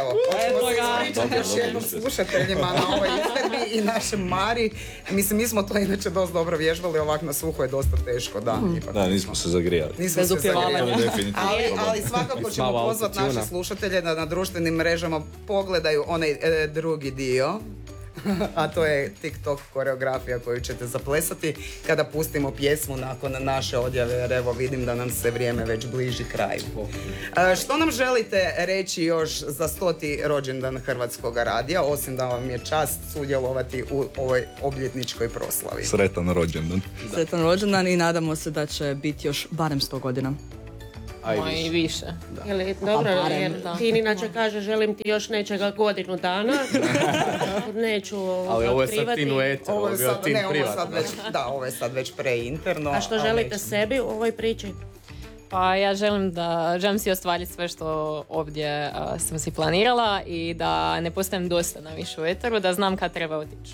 Evo, hoćemo se ispričati još jednom slušateljima na ovoj izvedbi i našem Mari. Mislim, mi smo to inače dosta dobro vježbali, ovako na suho je dosta teško, da. Da, nismo se zagrijali. Bez upjevavanja. Ali svakako ćemo pozvati naše slušatelje da na društvenim mrežama pogledaju onaj drugi dio. A to je TikTok koreografija koju ćete zaplesati kada pustimo pjesmu nakon naše odjave, jer evo vidim da nam se vrijeme već bliži kraju. Što nam želite reći još za 100. rođendan Hrvatskog radija, osim da vam je čast sudjelovati u ovoj obljetničkoj proslavi? Sretan rođendan. Sretan rođendan i nadamo se da će biti još barem 100 godina. I više. Ili, dobro, jer ti inače kaže želim ti još nečega godinu dana. Neću ali ovo je sad otkrivati. Tinu Eter, ovo je bio Tin privatno. Ovo je sad već preinterno. A što želite sebi u ovoj priči? Pa ja želim si ostvariti sve što ovdje sam si planirala i da ne postajem dosadna više u eteru, da znam kad treba otići.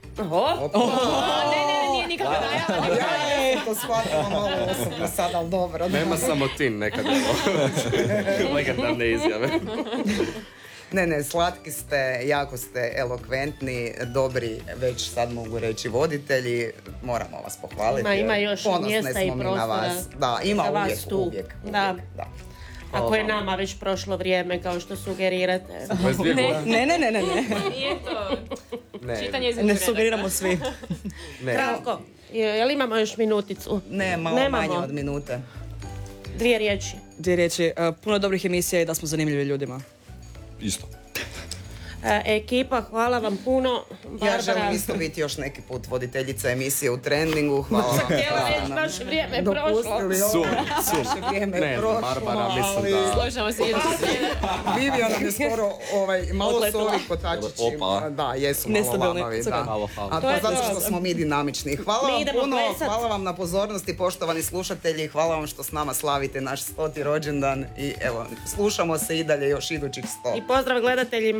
Ne, nije nikako najava. Ja to shvatila malo osobno sad, ali dobro. Nema samo Tin nekada. Legendarne izjave. Ne, slatki ste, jako ste elokventni, dobri, već sad mogu reći voditelji, moramo vas pohvaliti. Ima još mjesta i prostora. Da, ima uvijek. Da. Ako je nama već prošlo vrijeme, kao što sugerirate. Ne. Nije to. Čitanje iz Ne sugeriramo svi. Kratko, jel imamo još minuticu? Ne, malo manje od minute. 2 riječi. 2 riječi. Puno dobrih emisija i da smo zanimljivi ljudima. Isto. Ekipa, hvala vam puno. Ja želim isto biti još neki put voditeljica emisije u Trendingu. Hvala vam. Naše vrijeme je prošlo. Naše vrijeme je prošlo. Barbara, mislim da... Složamo se Vivian je skoro malo su ovi kotačići. Da, jesu malo lamavi. A to zato što smo mi dinamični. Hvala vam puno, hvala vam na pozornosti, poštovani slušatelji. Hvala vam što s nama slavite naš 100. rođendan. I evo, slušamo se i dalje još idućih 100. I pozdrav gledateljima